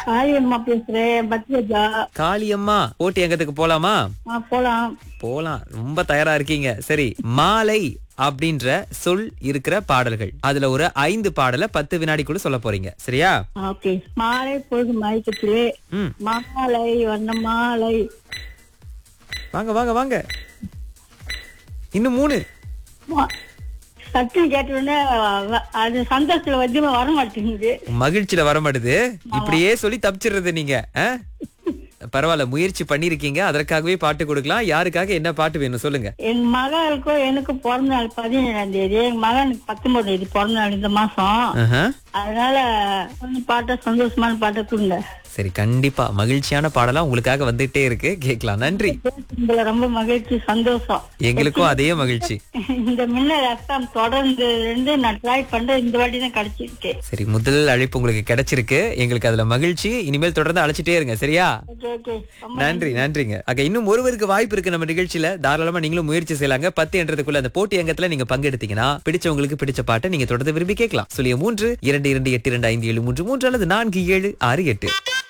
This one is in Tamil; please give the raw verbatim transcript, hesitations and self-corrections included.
காளியம்மா பேசுறேன், பத்ரஜா. காளியம்மா போட்டி எங்கத்துக்கு போலாமா? ஆ, போலாம். போலாம். ரொம்ப தயாரா இருக்கீங்க. சரி, மாலை அப்படின்ற சொல் இருக்கிற பாடல்கள், அதுல ஒரு ஐந்து பாடலை பத்து வினாடிக்குள்ள சொல்ல போறீங்க. சரியா? ஓகே. மாலை பொழுது மயக்கத்திலே, ம் மாலை வண்ண மாலை. வாங்க வாங்க வாங்க. இன்னும் மூணு. மா- சத்தம் கேட்டோடனே அது சந்தோஷத்துல வச்சுமா வர மாட்டேங்குது. மகிழ்ச்சியில வர மாட்டுது. இப்படியே சொல்லி தப்பிச்சிடுறது நீங்க. ஆ? பரவாயில்ல, முயற்சி பண்ணிருக்கீங்க. அதற்காகவே பாட்டு கொடுக்கலாம். யாருக்காக என்ன பாட்டு வேணும் சொல்லுங்க. என் மகளுக்கும் எனக்கும் பிறந்த நாள் பதினேழாம் தேதி, என் மகனுக்கு பத்தொன்பது தேதி பிறந்த நாள் இந்த மாசம். ஆஹா. அதனால கொஞ்சம் பாட்டை, சந்தோஷமான பாட்டை கொடுங்க. சரி, கண்டிப்பா மகிழ்ச்சியான பாடலா உங்களுக்காக வந்துட்டே இருக்கு, கேட்கலாம். நன்றி. உங்களை ரொம்ப மகிழ்ச்சி, சந்தோஷம். எங்களுக்கும் அதே மகிழ்ச்சி. இந்த மின்னல் ரத்தம் தொடர்ந்து இருந்து நான் ட்ரை பண்றேன். இந்த வாட்டி தான் கிடைச்சிருக்கு. சரி, முதல் அழைப்பு உங்களுக்கு கிடைச்சிருக்கு. எங்களுக்கு அதுல மகிழ்ச்சி. இனிமேல் தொடர்ந்து அழைச்சிட்டே இருங்க. சரியா? Okay, okay. ரொம்ப நன்றி, நன்றிங்க. ஆக இன்னும் ஒருவருக்கு வாய்ப்பு இருக்கு நம்ம நிகழ்ச்சியில. தாராளமா நீங்களும் முயற்சி செய்யலாங்க. பத்து என்றதுக்குள்ள அந்த போட்டி அங்கத்துல நீங்க பங்கெடுத்தீங்கன்னா பிடிச்சவங்களுக்கு பிடிச்ச பாட்டை நீங்க தொடர்ந்து விரும்பி கேட்கலாம். சொல்லிய மூன்று இரண்டு இரண்டு எட்டு இரண்டு ஐந்து ஏழு மூன்று மூன்று அல்லது நான்கு ஏழு ஆறு எட்டு.